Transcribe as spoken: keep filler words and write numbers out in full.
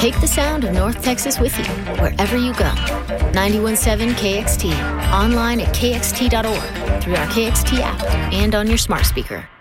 Take the sound of North Texas with you, wherever you go. ninety-one point seven K X T, online at K X T dot org, through our K X T app, and on your smart speaker.